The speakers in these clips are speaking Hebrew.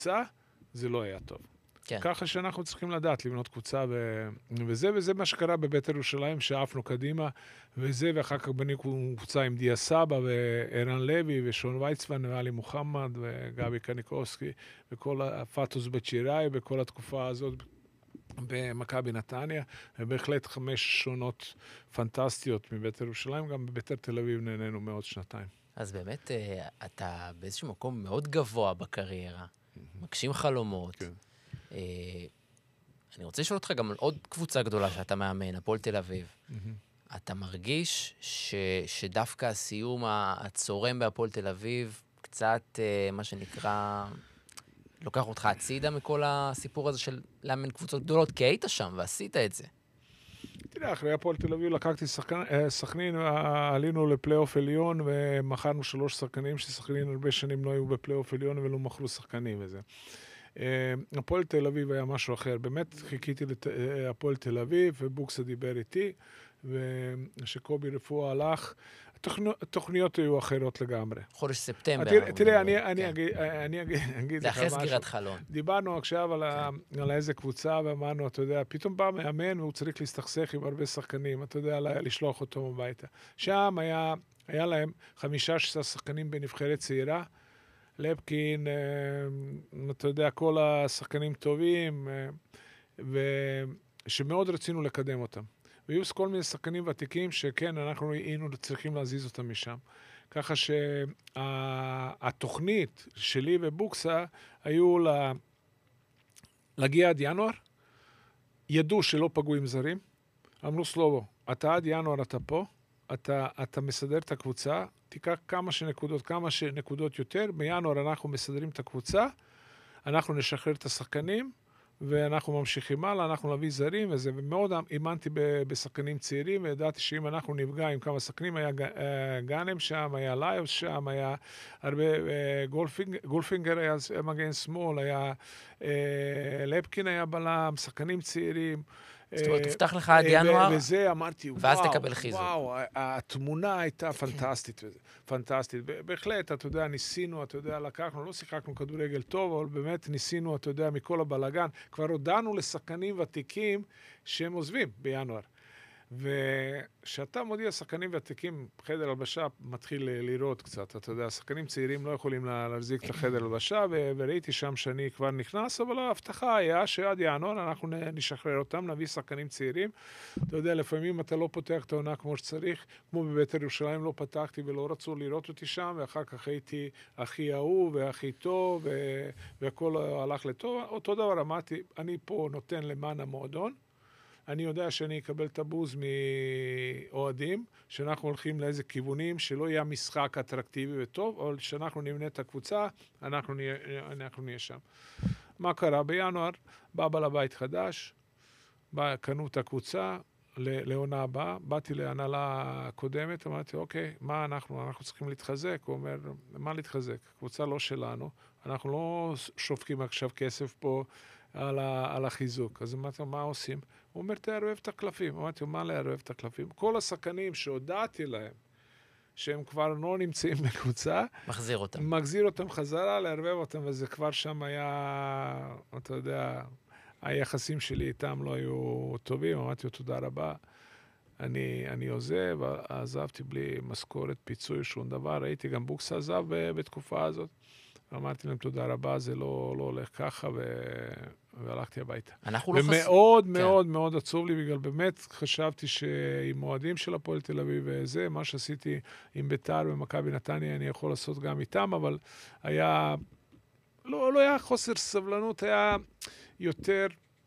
קבוצה, זה לא היה טוב. כן. ככה שאנחנו צריכים לדעת לבנות קבוצה, וזה מה שקרה בבית ירושלים, שאפנו קדימה, ואחר כך בנינו קבוצה עם דיה סבא, וערן לוי, ושון ויצמן, ואלי מוחמד, וגבי קניקובסקי, וכל הפטוס בצ'יראי, בכל התקופה הזאת, במכבי נתניה, ובהחלט 5 שונות פנטסטיות מבית ירושלים, גם בבית תל אביב נהנינו מאוד שנתיים. אז באמת, אתה באיזשהו מקום מאוד גבוה בקריירה, מגשים חלומות. כן. אני רוצה לשאול אותך גם על עוד קבוצה גדולה שאתה מאמן, הפועל תל אביב. אתה מרגיש שדווקא הסיום הצורם בהפועל תל אביב, קצת, מה שנקרא, לוקח אותך הצידה מכל הסיפור הזה של לאמן קבוצות גדולות, כי היית שם ועשית את זה. תראה, אחרי הפועל תל אביב לקחתי סכנין, עלינו לפלייאוף עליון, ומכרנו 3 שחקנים, ששחקנים הרבה שנים לא היו בפלייאוף עליון, ולא מכרו שחקנים וזה. הפועל תל אביב היה משהו אחר. באמת חיכיתי להפועל תל אביב, ובוקסה דיבר איתי, ושקובי רפואה הלך. התוכניות היו אחרות לגמרי. חודש ספטמבר. תראה, אני אגיד זה אחרי סגירת חלון. דיברנו עכשיו על איזה קבוצה, ואמרנו, אתה יודע, פתאום בא מאמן, והוא צריך להסתכסך עם הרבה שחקנים, אתה יודע, לשלוח אותו הביתה. שם היה להם 15 שחקנים בנבחרת צעירה, לפקין, אתה יודע, כל השחקנים טובים, ושמאוד רצינו לקדם אותם. והיו כל מיני שחקנים ותיקים שכן, אנחנו היינו צריכים להזיז אותם משם. ככה שהתוכנית שלי ובוקסה היו להגיע עד ינואר, ידעו שלא פגעו עם זרים, אמרו סלובו, אתה עד ינואר אתה פה, אתה מסדר את הקבוצה, תיקח כמה שנקודות יותר, בינואר אנחנו מסדרים את הקבוצה, אנחנו נשחרר את השחקנים, ואנחנו ממשיכים הלאה, אנחנו נביא זרים וזה, ומאוד אימנתי בשחקנים צעירים, וידעתי שאם אנחנו נפגע עם כמה שחקנים, היה גאנם שם, היה ליוס שם, היה הרבה, גולפינגר היה מגן שמאל, היה לפקין היה בלם, שחקנים צעירים, זאת אומרת, תפתח לך עד ינואר, וזה אמרתי, ואז תקבל חיזוק. וואו, התמונה הייתה פנטסטית, פנטסטית. בהחלט, אתה יודע, ניסינו, אתה יודע, לקחנו, לא שיחקנו כדורגל טוב, אבל באמת ניסינו, אתה יודע, מכל הבלגן. כבר הודענו לשחקנים ותיקים שהם עוזבים בינואר. ושאתה מודיע שחקנים ותיקים, חדר הלבשה מתחיל לראות קצת, אתה יודע, שחקנים צעירים לא יכולים להחזיק את החדר הלבשה, וראיתי שם שאני כבר נכנס, אבל ההבטחה היה שעד ינואר אנחנו נשחרר אותם, נביא שחקנים צעירים. אתה יודע, לפעמים אתה לא פותח את העונה כמו שצריך, כמו בבית ירושלים לא פתחתי ולא רצו לראות אותי שם, ואחר כך הייתי הכי אהוב והכי טוב, והכל הלך לטוב. אותו דבר אמרתי, אני פה נותן למען המועדון, אני יודע שאני אקבל את הבוז מאוהדים, שאנחנו הולכים לאיזה כיוונים, שלא יהיה משחק אטרקטיבי וטוב, אבל שאנחנו נבנה את הקבוצה, אנחנו נהיה שם. מה קרה? בינואר בא בעל הבית חדש, קנו את הקבוצה לעונה הבאה, באתי להנהלה הקודמת, אמרתי, אוקיי, מה אנחנו צריכים להתחזק? הוא אומר, מה להתחזק? קבוצה לא שלנו, אנחנו לא שופקים עכשיו כסף פה על החיזוק. אז אמרתי, מה עושים? הוא אומר, תערבב את הקלפים. אמרתי, מה לערבב את הקלפים? כל השחקנים שהודעתי להם, שהם כבר לא נמצאים בקבוצה, מחזיר אותם חזרה, לערבב אותם, וזה כבר שם היה, אתה יודע, היחסים שלי איתם לא היו טובים. אמרתי, תודה רבה. אני עוזב, עזבתי בלי משכורת, פיצוי, שום דבר. ראיתי גם בוקסה עזב בתקופה הזאת. אמרתי להם תודה רבה, זה לא הולך ככה, והלכתי הביתה. ומאוד מאוד מאוד עצוב לי, בגלל באמת חשבתי שעם מועדים של הפועל תל אביב וזה, מה שעשיתי עם ביתר ומכבי נתניה, אני יכול לעשות גם איתם, אבל היה, לא היה חוסר סבלנות, היה יותר,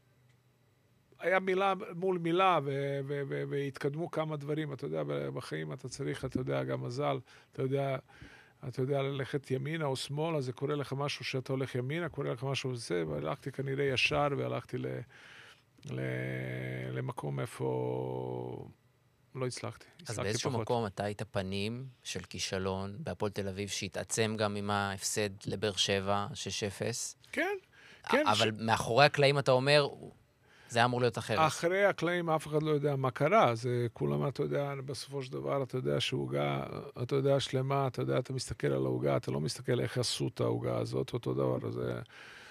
היה מילה מול מילה, והתקדמו כמה דברים, אתה יודע, בחיים אתה צריך, אתה יודע, גם מזל, אתה יודע, ללכת ימינה או שמאלה, זה קורה לך משהו שאתה הולך ימינה, קורה לך משהו וזה, והלכתי כנראה ישר, והלכתי למקום איפה לא הצלחתי. אז באיזשהו מקום אתה היית פנים של כישלון, בהפועל תל אביב, שהתעצם גם עם ההפסד לבאר שבע, 6-0. כן. אבל מאחורי הקלעים אתה אומר, זה היה אמור להיות אחרת. אחרי הקלעים אף אחד לא יודע מה קרה, זה כולם, אתה יודע, בסופו של דבר, אתה יודע שההוגה, אתה יודע שלמה, אתה יודע, אתה מסתכל על ההוגה, אתה לא מסתכל איך עשו את ההוגה הזאת, אותו דבר,